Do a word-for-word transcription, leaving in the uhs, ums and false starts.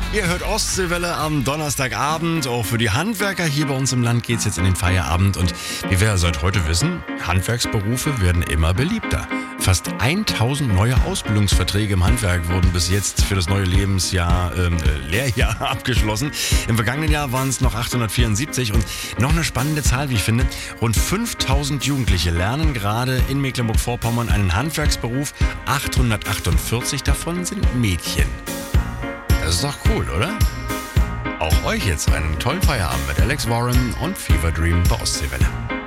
Ihr hört Ostseewelle am Donnerstagabend. Auch für die Handwerker hier bei uns im Land geht's jetzt in den Feierabend. Und wie wir seit heute wissen, Handwerksberufe werden immer beliebter. Fast tausend neue Ausbildungsverträge im Handwerk wurden bis jetzt für das neue Lebensjahr, äh, Lehrjahr abgeschlossen. Im vergangenen Jahr waren es noch achthundertvierundsiebzig und noch eine spannende Zahl, wie ich finde. Rund fünftausend Jugendliche lernen gerade in Mecklenburg-Vorpommern einen Handwerksberuf. achthundertachtundvierzig davon sind Mädchen. Das ist doch cool, oder? Auch euch jetzt einen tollen Feierabend mit Alex Warren und Fever Dream bei Ostseewelle.